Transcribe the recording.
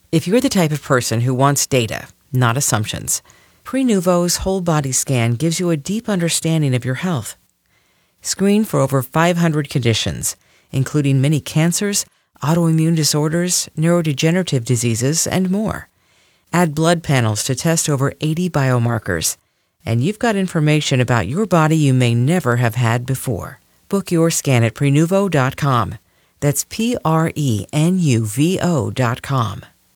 If you're the type of person who wants data, not assumptions, Prenuvo's whole body scan gives you a deep understanding of your health. Screen for over 500 conditions, including many cancers, autoimmune disorders, neurodegenerative diseases, and more. Add blood panels to test over 80 biomarkers, and you've got information about your body you may never have had before. Book your scan at Prenuvo.com. That's Prenuvo.com.